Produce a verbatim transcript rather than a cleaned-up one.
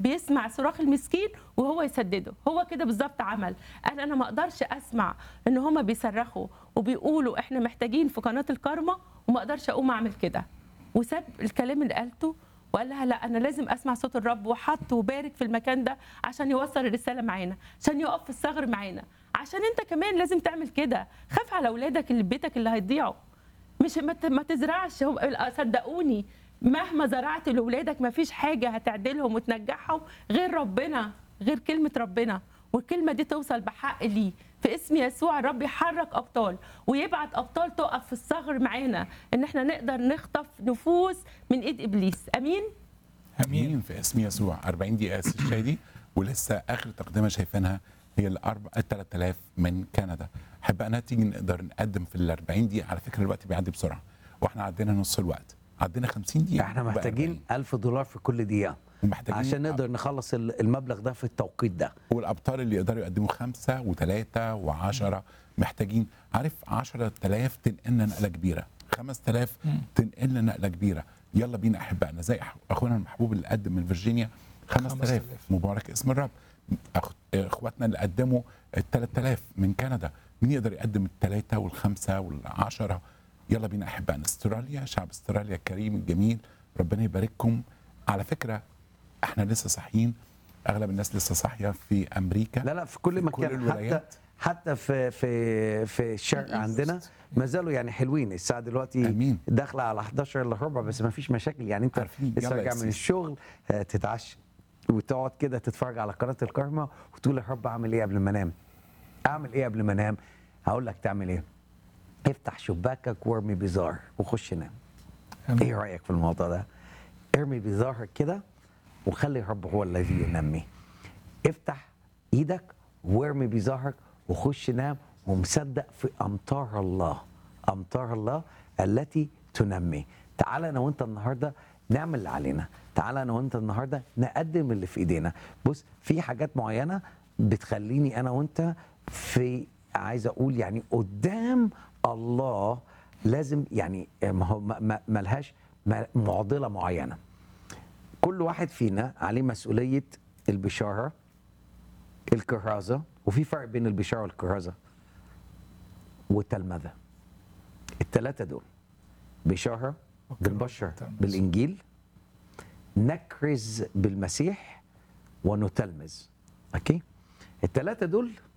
بيسمع صراخ المسكين وهو يسدده. هو كده بالظبط عمل. قال انا ما اقدرش اسمع ان هم بيصرخوا وبيقولوا احنا محتاجين في قناه الكارما وما اقدرش اقوم اعمل كده، وساب الكلام اللي قالته وقال لها لا انا لازم اسمع صوت الرب، وحط وبارك في المكان ده عشان يوصل الرساله معانا، عشان يقف في الثغر معانا، عشان انت كمان لازم تعمل كده. خاف على اولادك اللي في بيتك اللي هيضيعوا، مش ما ت- ما تزرعش. هو- صدقوني مهما زرعت لاولادك ما فيش حاجه هتعدلهم وتنجحهم غير ربنا، غير كلمه ربنا، والكلمه دي توصل بحق ليه. في اسم يسوع الرب يحرك ابطال ويبعت ابطال تقف في الثغر معانا ان احنا نقدر نخطف نفوس من ايد ابليس. امين. امين في اسم يسوع. أربعين دقيقه استشهادي ولسه اخر تقدمه شايفينها هي الاربع ثلاثة آلاف من كندا. احب انا تيجي نقدر نقدم في ال أربعين دقيقه. على فكره الوقت بيعدي بسرعه واحنا عدينا نص الوقت، عدينا خمسين دقيقه. احنا وبقى محتاجين أربعين. ألف دولار في كل دقيقة ومحتاجين عشان نقدر نخلص ال- المبلغ ده في التوقيت ده. والابطال اللي يقدروا يقدموا خمسه وثلاثه وعشره محتاجين. عارف عشرة آلاف تنقلنا نقله كبيره، خمسة آلاف تنقلنا نقله كبيره. يلا بينا احبائنا زي أخ- اخونا المحبوب اللي قدم من فيرجينيا خمسة آلاف، مبارك اسم الرب. أخ- اخواتنا اللي قدموا ال ثلاثة آلاف من كندا، مين يقدر يقدم الثلاثه والخمسه والعشره؟ يلا بينا احبائنا. استراليا، شعب استراليا الكريم الجميل، ربنا يبارككم. على فكره احنا لسه صاحيين، اغلب الناس لسه صاحيه في امريكا. لا لا في كل في كل مكان، حتى الولايات. حتى في في في الشرق عندنا ما زالوا يعني حلوين. الساعه دلوقتي أمين. داخله على حداشر الا ربع، بس ما فيش مشاكل. يعني انت عارفين. لسه يلا يا راجع من سيدي. الشغل، آه، تتعشى وتقعد كده تتفرج على قناه الكارما وتقول يا رب اعمل ايه قبل ما انام؟ اعمل ايه قبل ما انام؟ هقول لك تعمل ايه. افتح شباكك وارمي بزار وخش نام. ايه رايك في الموضوع ده؟ ارمي بزارك كده وخلي الرب هو الذي ينمي. افتح ايدك وارمي بظهرك وخش نام ومصدق في امطار الله، امطار الله التي تنمي. تعال انا وانت النهارده نعمل اللي علينا، تعال انا وانت النهارده نقدم اللي في ايدينا. بص في حاجات معينه بتخليني انا وانت في، عايز اقول يعني قدام الله لازم يعني ما هو ما- ما- ملهاش معضله معينه. كل واحد فينا عليه مسؤوليه البشاره، الكرازه، وفي فرق بين البشاره والكرازه والتلمذه. الثلاثه دول بشاره بنبشر بالانجيل، نكرز بالمسيح، ونتلمذ. اوكي، الثلاثه دول